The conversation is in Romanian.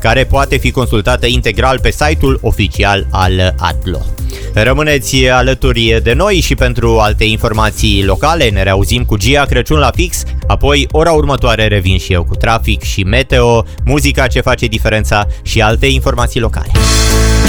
care poate fi consultată integral pe site-ul oficial al ADLO. Rămâneți alături de noi și pentru alte informații locale. Ne reauzim cu Gia Crăciun la fix, apoi ora următoare revin și eu cu trafic și meteo, muzica ce face diferența și alte informații locale.